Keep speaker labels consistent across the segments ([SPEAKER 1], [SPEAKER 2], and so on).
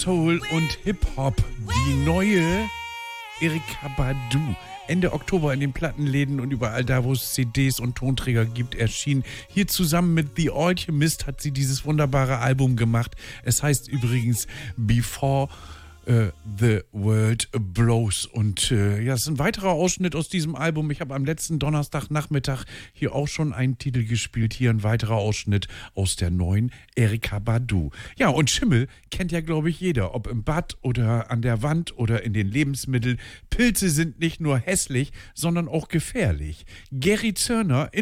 [SPEAKER 1] Soul und Hip-Hop, die neue Erykah Badu. Ende Oktober in den Plattenläden und überall da, wo es CDs und Tonträger gibt, erschienen. Hier zusammen mit The Alchemist hat sie dieses wunderbare Album gemacht. Es heißt übrigens Before The World Blows. Und ja, es ist ein weiterer Ausschnitt aus diesem Album. Ich habe am letzten Donnerstagnachmittag hier auch schon einen Titel gespielt. Hier ein weiterer Ausschnitt aus der neuen Erykah Badu. Ja, und Schimmel kennt ja, glaube ich, jeder. Ob im Bad oder an der Wand oder in den Lebensmitteln. Pilze sind nicht nur hässlich, sondern auch gefährlich. Gary Zörner,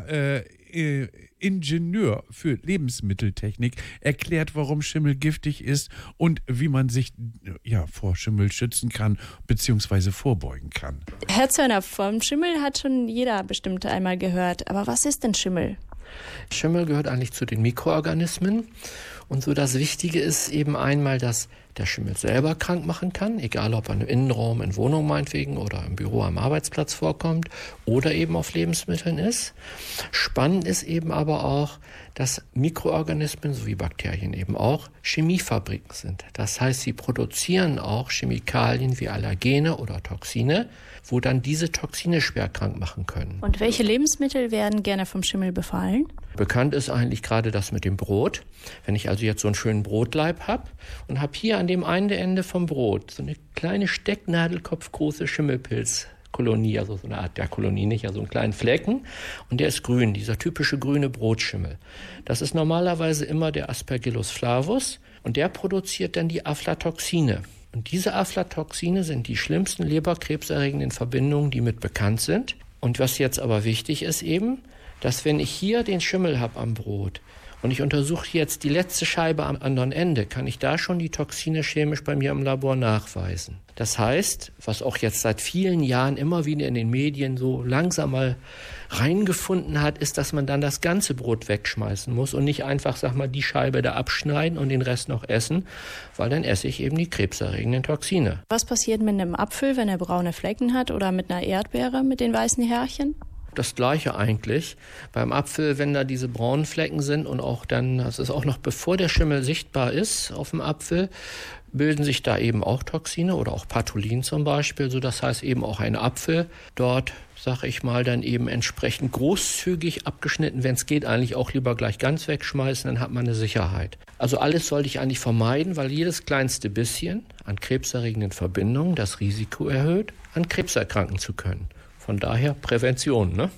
[SPEAKER 1] Ingenieur für Lebensmitteltechnik, erklärt, warum Schimmel giftig ist und wie man sich vor Schimmel schützen kann bzw. vorbeugen kann.
[SPEAKER 2] Herr Zörner, vom Schimmel hat schon jeder bestimmt einmal gehört. Aber was ist denn Schimmel?
[SPEAKER 3] Schimmel gehört eigentlich zu den Mikroorganismen. Und so das Wichtige ist eben einmal, dass der Schimmel selber krank machen kann, egal ob er im Innenraum, in Wohnung meinetwegen oder im Büro am Arbeitsplatz vorkommt oder eben auf Lebensmitteln ist. Spannend ist eben aber auch, dass Mikroorganismen sowie Bakterien eben auch Chemiefabriken sind. Das heißt, sie produzieren auch Chemikalien wie Allergene oder Toxine, wo dann diese Toxine schwer krank machen können.
[SPEAKER 2] Und welche Lebensmittel werden gerne vom Schimmel befallen?
[SPEAKER 3] Bekannt ist eigentlich gerade das mit dem Brot. Wenn ich also jetzt so einen schönen Brotleib habe und habe hier an dem einen Ende vom Brot so eine kleine stecknadelkopfgroße Schimmelpilzkolonie, also so eine Art der Kolonie, nicht, also einen kleinen Flecken, und der ist grün, dieser typische grüne Brotschimmel. Das ist normalerweise immer der Aspergillus flavus und der produziert dann die Aflatoxine. Und diese Aflatoxine sind die schlimmsten leberkrebserregenden Verbindungen, die mit bekannt sind. Und was jetzt aber wichtig ist eben, dass wenn ich hier den Schimmel habe am Brot und ich untersuche jetzt die letzte Scheibe am anderen Ende, kann ich da schon die Toxine chemisch bei mir im Labor nachweisen. Das heißt, was auch jetzt seit vielen Jahren immer wieder in den Medien so langsam mal reingefunden hat, ist, dass man dann das ganze Brot wegschmeißen muss und nicht einfach, die Scheibe da abschneiden und den Rest noch essen, weil dann esse ich eben die krebserregenden Toxine.
[SPEAKER 2] Was passiert mit einem Apfel, wenn er braune Flecken hat, oder mit einer Erdbeere mit den weißen Härchen?
[SPEAKER 3] Das Gleiche eigentlich. Beim Apfel, wenn da diese braunen Flecken sind und auch dann, das ist auch noch bevor der Schimmel sichtbar ist auf dem Apfel, bilden sich da eben auch Toxine oder auch Patholin zum Beispiel. So, das heißt eben auch ein Apfel dort, dann eben entsprechend großzügig abgeschnitten, wenn es geht, eigentlich auch lieber gleich ganz wegschmeißen, dann hat man eine Sicherheit. Also alles sollte ich eigentlich vermeiden, weil jedes kleinste bisschen an krebserregenden Verbindungen das Risiko erhöht, an Krebs erkranken zu können. Von daher Prävention, ne?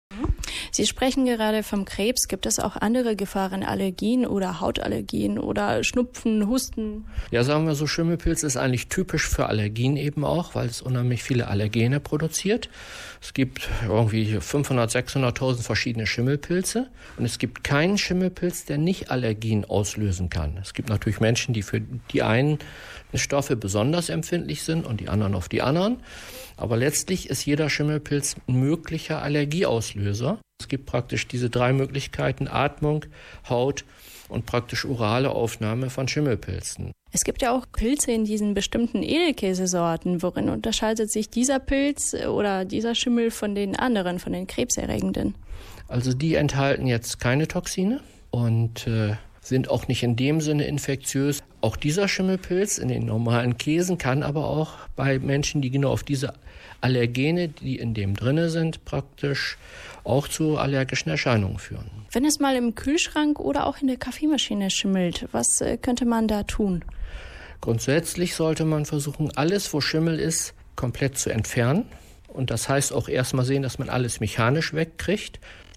[SPEAKER 2] Sie sprechen gerade vom Krebs. Gibt es auch andere Gefahren, Allergien oder Hautallergien oder Schnupfen, Husten?
[SPEAKER 3] Ja, sagen wir so, Schimmelpilz ist eigentlich typisch für Allergien eben auch, weil es unheimlich viele Allergene produziert. Es gibt irgendwie 500.000, 600.000 verschiedene Schimmelpilze und es gibt keinen Schimmelpilz, der nicht Allergien auslösen kann. Es gibt natürlich Menschen, die für die einen Stoffe besonders empfindlich sind und die anderen auf die anderen. Aber letztlich ist jeder Schimmelpilz ein möglicher Allergieauslöser. Es gibt praktisch diese 3 Möglichkeiten: Atmung, Haut und praktisch orale Aufnahme von Schimmelpilzen.
[SPEAKER 2] Es gibt ja auch Pilze in diesen bestimmten Edelkäsesorten. Worin unterscheidet sich dieser Pilz oder dieser Schimmel von den anderen, von den krebserregenden?
[SPEAKER 3] Also die enthalten jetzt keine Toxine und sind auch nicht in dem Sinne infektiös. Auch dieser Schimmelpilz in den normalen Käsen kann aber auch bei Menschen, die genau auf diese Allergene, die in dem drinne sind, praktisch auch zu allergischen Erscheinungen führen.
[SPEAKER 2] Wenn es mal im Kühlschrank oder auch in der Kaffeemaschine schimmelt, was könnte man da tun?
[SPEAKER 3] Grundsätzlich sollte man versuchen, alles, wo Schimmel ist, komplett zu entfernen. Und das heißt auch erstmal sehen, dass man alles mechanisch wegkriegt.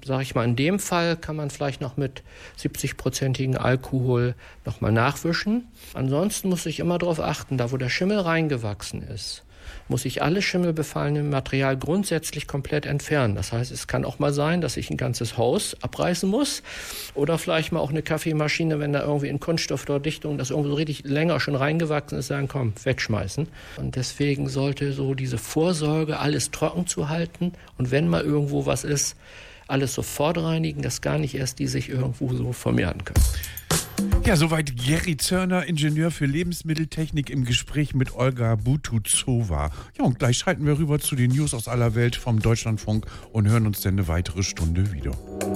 [SPEAKER 3] In dem Fall kann man vielleicht noch mit 70-prozentigen Alkohol nochmal nachwischen. Ansonsten muss ich immer darauf achten, da wo der Schimmel reingewachsen ist, muss ich alles schimmelbefallene Material grundsätzlich komplett entfernen. Das heißt, es kann auch mal sein, dass ich ein ganzes Haus abreißen muss oder vielleicht mal auch eine Kaffeemaschine, wenn da irgendwie in Kunststoff oder Dichtung das irgendwo so richtig länger schon reingewachsen ist, sagen, komm, wegschmeißen. Und deswegen sollte so diese Vorsorge, alles trocken zu halten und wenn mal irgendwo was ist, alles sofort reinigen, dass gar nicht erst die sich irgendwo so vermehren können.
[SPEAKER 1] Ja, soweit Gary Zörner, Ingenieur für Lebensmitteltechnik, im Gespräch mit Olga Butuzova. Ja, und gleich schalten wir rüber zu den News aus aller Welt vom Deutschlandfunk und hören uns dann eine weitere Stunde wieder.